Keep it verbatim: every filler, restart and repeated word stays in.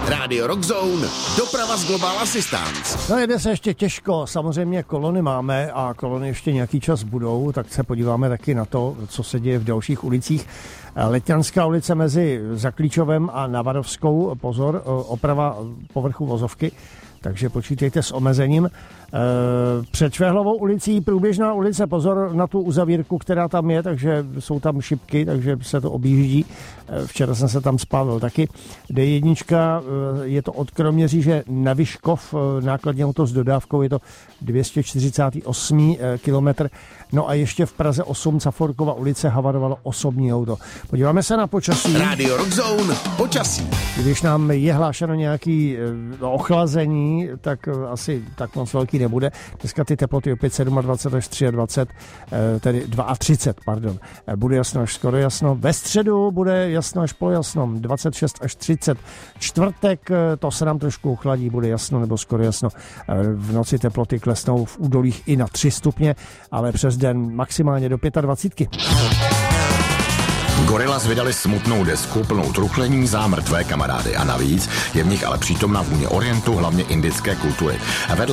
Radio Rock Zone, doprava z Global Assistance. No jede se ještě těžko, samozřejmě kolony máme a kolony ještě nějaký čas budou, tak se podíváme taky na to, co se děje v dalších ulicích. Letňanská ulice mezi Zaklíčovem a Navadovskou, pozor, oprava povrchu vozovky, takže počítejte s omezením. Před Švehlovou ulicí průběžná ulice, pozor na tu uzavírku, která tam je, takže jsou tam šipky, takže se to objíždí. Včera jsem se tam spálil taky. D jedna je to od Kroměříže na Vyškov, nákladní auto s dodávkou, je to dvě stě čtyřicátý osmý kilometr. No a ještě v Praze osm Caforkova ulice havarovalo osobní auto. Podíváme se na počasí. Radio Rock Zone, počasí. Když nám je hlášeno nějaký ochlazení, tak asi tak moc velký nebude. Dneska ty teploty opět dvacet sedm až dvacet tři, tedy třicet dva, pardon. Bude jasno až skoro jasno. Ve středu bude jasno až polojasno, dvacet šest až třicet. Čtvrtek, to se nám trošku ochladí, bude jasno nebo skoro jasno. V noci teploty klesnou v údolích i na tři stupně, ale přes den maximálně do dvacet pět. Gorillaz vydali smutnou desku plnou truchlení za mrtvé kamarády a navíc je v nich ale přítomná vůně orientu, hlavně indické kultury. A vedle